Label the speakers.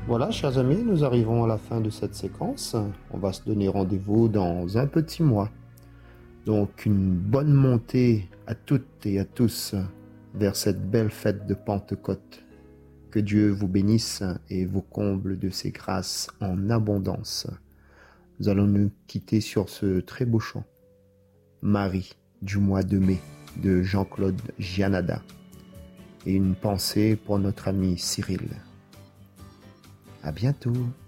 Speaker 1: Voilà, chers amis, nous arrivons à la fin de cette séquence. On va se donner rendez-vous dans un petit mois. Donc, une bonne montée à toutes et à tous vers cette belle fête de Pentecôte. Que Dieu vous bénisse et vous comble de ses grâces en abondance. Nous allons nous quitter sur ce très beau chant. Marie du mois de mai de Jean-Claude Gianada. Et une pensée pour notre ami Cyril. À bientôt.